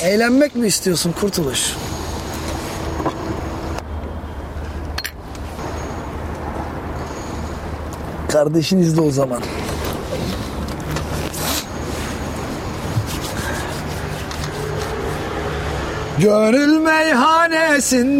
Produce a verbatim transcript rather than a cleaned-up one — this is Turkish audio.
Eğlenmek mi istiyorsun Kurtuluş? Kardeşin izle o zaman. Gönül meyhanesin